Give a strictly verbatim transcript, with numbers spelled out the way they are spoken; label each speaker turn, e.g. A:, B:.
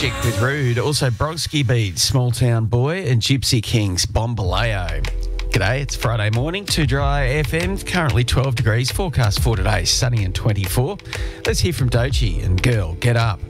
A: Magic with Rude. Also Brogsky Beat, Small Town Boy, and Gypsy Kings, Bombaleo. G'day, it's Friday morning, Too Dry F M, currently twelve degrees, forecast for today, sunny and twenty-four. Let's hear from Doechii and Girl, Get Up.